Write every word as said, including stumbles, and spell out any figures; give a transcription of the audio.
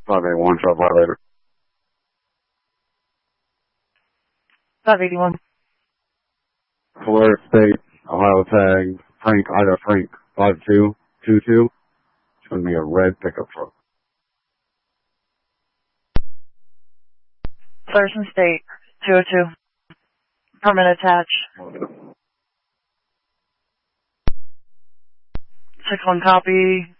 five eighty-one, Shop Violator. five eighty-one. Polaris State, Ohio tag, Frank, Ida Frank, five two two two. It's going to be a red pickup truck. Thurston State, two oh two. Permit attached. six one copy.